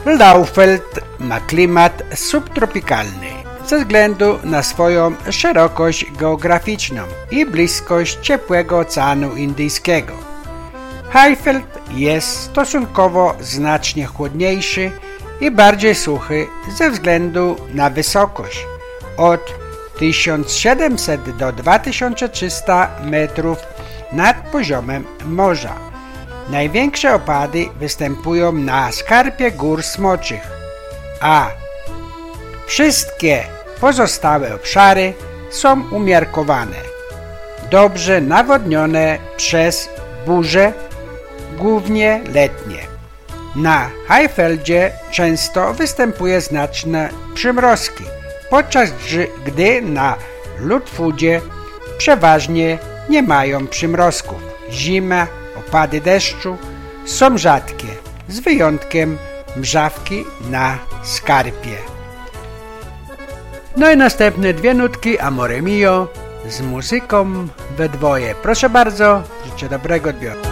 Laufeld ma klimat subtropikalny ze względu na swoją szerokość geograficzną i bliskość ciepłego Oceanu Indyjskiego. Highveld jest stosunkowo znacznie chłodniejszy i bardziej suchy ze względu na wysokość od 1700 do 2300 metrów nad poziomem morza. Największe opady występują na skarpie gór smoczych, a wszystkie pozostałe obszary są umiarkowane, dobrze nawodnione przez burze, głównie letnie. Na Highveldzie często występuje znaczne przymrozki, podczas gdy na Lutwudzie przeważnie nie mają przymrozków. Zima, opady deszczu są rzadkie, z wyjątkiem mrzawki na skarpie. No i następne dwie nutki Amore Mio z muzyką we dwoje. Proszę bardzo, życzę dobrego odbioru.